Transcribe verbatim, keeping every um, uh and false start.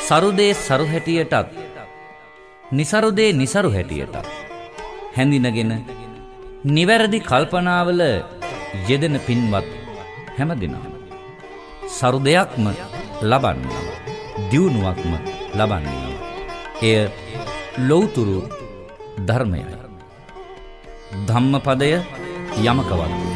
සරුදේ සරු හැටියටත් නිසරුදේ නිසරු හැටියටත් හැඳිනගෙන නිවැරදි කල්පනාවල යෙදෙන පින්වත් හැමදෙනාම සරුදයක්ම ලබන්නවා, දියුණුවක්ම ලබන්නවා. එය ලෞතුරු ධර්මයයි. ධම්මපදය යමකවත්